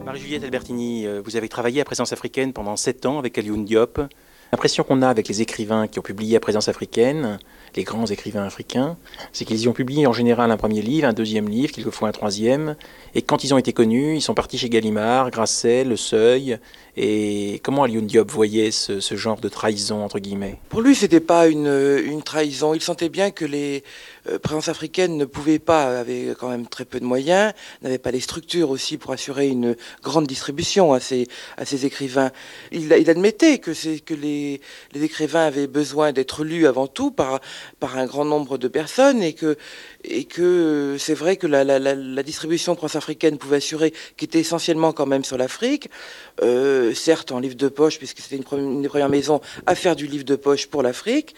Marie-Juliette Albertini, vous avez travaillé à Présence africaine pendant 7 ans avec Alioune Diop. L'impression qu'on a avec les écrivains qui ont publié à Présence africaine, les grands écrivains africains, c'est qu'ils y ont publié en général un premier livre, un deuxième livre, quelquefois un troisième, et quand ils ont été connus, ils sont partis chez Gallimard, Grasset, Le Seuil. Et comment Alioune Diop voyait ce genre de trahison, entre guillemets? Pour lui, c'était pas une trahison. Il sentait bien que les présences africaines ne pouvaient pas, avaient quand même très peu de moyens, n'avaient pas les structures aussi pour assurer une grande distribution à ces écrivains. Il admettait que les écrivains avaient besoin d'être lus avant tout par un grand nombre de personnes et que c'est vrai que la distribution France-africaine pouvait assurer, qui était essentiellement quand même sur l'Afrique, certes en livre de poche, puisque c'était une des premières maisons à faire du livre de poche pour l'Afrique.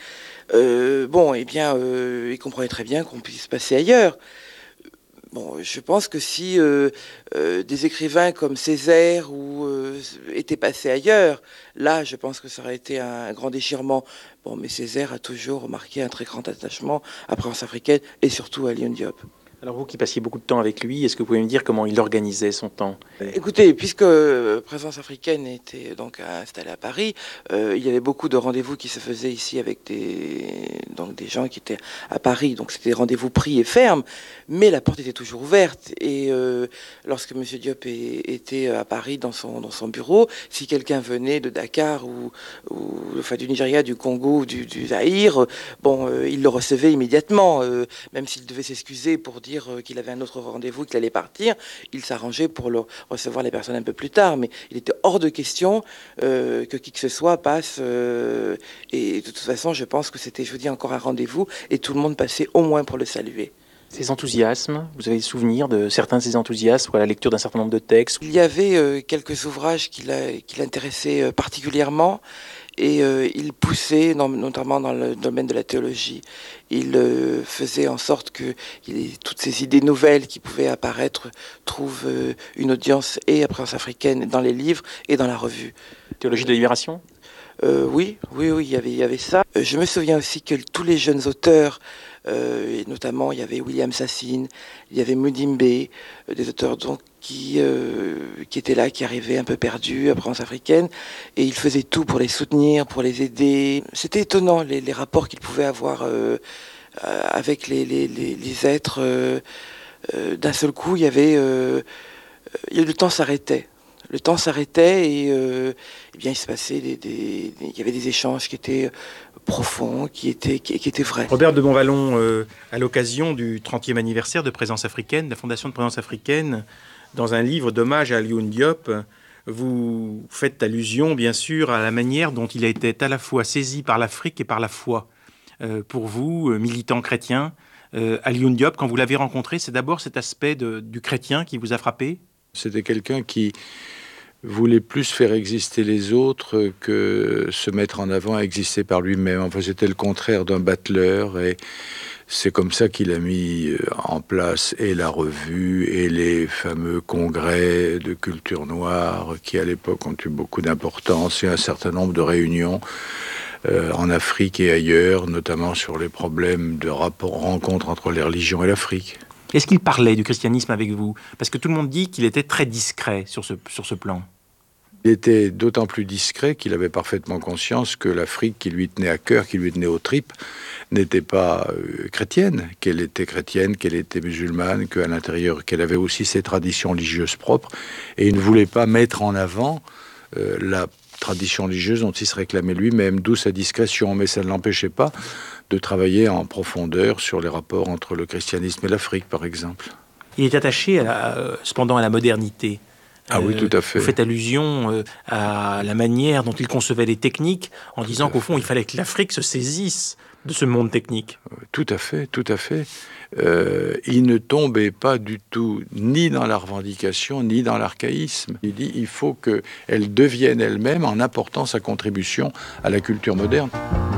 Il comprenait très bien qu'on puisse passer ailleurs. Bon, je pense que si des écrivains comme Césaire étaient passés ailleurs, là, je pense que ça aurait été un grand déchirement. Bon, mais Césaire a toujours marqué un très grand attachement à France africaine et surtout à Alioune Diop. Alors vous qui passiez beaucoup de temps avec lui, est-ce que vous pouvez me dire comment il organisait son temps? Écoutez, puisque Présence africaine était donc installée à Paris, il y avait beaucoup de rendez-vous qui se faisaient ici avec des gens qui étaient à Paris. Donc c'était des rendez-vous pris et fermes, mais la porte était toujours ouverte. Et lorsque M. Diop était à Paris dans son bureau, si quelqu'un venait de Dakar enfin, du Nigeria, du Congo, du Zaïre, il le recevait immédiatement, même s'il devait s'excuser pour dire qu'il avait un autre rendez-vous, qu'il allait partir, il s'arrangeait pour recevoir les personnes un peu plus tard, mais il était hors de question que qui que ce soit passe. Et de toute façon, je pense que c'était, je vous dis, encore un rendez-vous, et tout le monde passait au moins pour le saluer. Ses enthousiasmes, vous avez des souvenirs de certains de ses enthousiasmes ou à la lecture d'un certain nombre de textes? Il y avait quelques ouvrages qui l'intéressaient particulièrement, et il poussait, notamment dans le domaine de la théologie. Il faisait en sorte que toutes ces idées nouvelles qui pouvaient apparaître trouvent une audience et à Présence africaine dans les livres et dans la revue. Théologie de la Libération? Oui, il y avait ça. Je me souviens aussi que tous les jeunes auteurs, et notamment il y avait William Sassine, il y avait Mudimbe, des auteurs donc qui étaient là, qui arrivaient un peu perdus à Présence africaine, et ils faisaient tout pour les soutenir, pour les aider. C'était étonnant les rapports qu'ils pouvaient avoir avec les êtres. D'un seul coup, le temps s'arrêtait. Le temps s'arrêtait et il se passait il y avait des échanges qui étaient profonds, qui étaient vrais. Robert de Bonvallon, à l'occasion du 30e anniversaire de Présence africaine, de la fondation de Présence africaine, dans un livre d'hommage à Alioune Diop, vous faites allusion, bien sûr, à la manière dont il a été à la fois saisi par l'Afrique et par la foi. Pour vous, militant chrétien, Alioune Diop, quand vous l'avez rencontré, c'est d'abord cet aspect du chrétien qui vous a frappé? C'était quelqu'un qui voulait plus faire exister les autres que se mettre en avant et exister par lui-même. Enfin, c'était le contraire d'un battleur, et c'est comme ça qu'il a mis en place et la revue et les fameux congrès de culture noire qui, à l'époque, ont eu beaucoup d'importance, et un certain nombre de réunions en Afrique et ailleurs, notamment sur les problèmes de rencontre entre les religions et l'Afrique. Est-ce qu'il parlait du christianisme avec vous? Parce que tout le monde dit qu'il était très discret sur ce plan. Il était d'autant plus discret qu'il avait parfaitement conscience que l'Afrique qui lui tenait à cœur, qui lui tenait aux tripes, n'était pas chrétienne, qu'elle était musulmane, qu'à l'intérieur, qu'elle avait aussi ses traditions religieuses propres, et il ne voulait pas mettre en avant la tradition religieuse dont il se réclamait lui-même, d'où sa discrétion, mais ça ne l'empêchait pas de travailler en profondeur sur les rapports entre le christianisme et l'Afrique, par exemple. Il est attaché cependant à la modernité. Ah oui, tout à fait. Vous faites allusion à la manière dont il concevait les techniques, en disant qu'au fond, il fallait que l'Afrique se saisisse de ce monde technique. Tout à fait, tout à fait. Il ne tombait pas du tout ni dans la revendication, ni dans l'archaïsme. Il dit il faut qu'elle devienne elle-même en apportant sa contribution à la culture moderne.